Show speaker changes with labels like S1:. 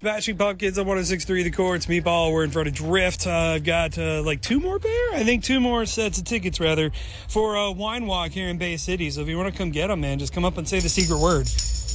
S1: Smashing Pumpkins on 106.3 The Core. It's Meatball. We're in front of Drift. I've got like two more sets of tickets, rather, for Wine Walk here in Bay City. So if you want to come get them, man, just come up and say the secret word.